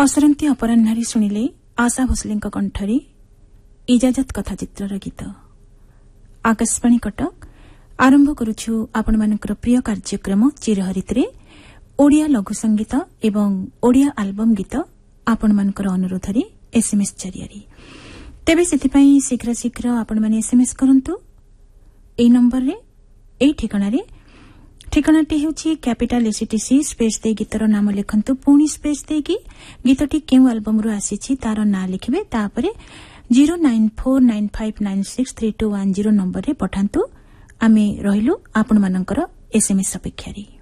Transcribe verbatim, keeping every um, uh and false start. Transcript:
असरंती अपराह्नारी शुणिले आशा भोसले कंठरी इजाजत कथा चित्रर गीत। आकाशवाणी कटक आरंभ करुछु आपण मानकर प्रिय कार्यक्रम चिरहरितरे ओडिया लघु संगीत एवं ओडिया आल्बम गीत आपण मानकर अनुरोधरे एसएमएस जरिए। तेबे सेथिपाई शीघ्र शीघ्र आपण माने एसएमएस करंतु ए नंबर रे ए ठिकाना रे ठिकानाटी हेउछि कैपिटल एसीटीसी स्पेस दे गीतर नाम लिखंतु पुणी स्पेस देकी गीतटी केउ एल्बम रु आसीछि तार ना लिखिबे तापरे zero nine four nine five nine six three to one zero number रे पठांतु। आमे रहिलु आपण मानकर एसएमएस अपेक्षारी।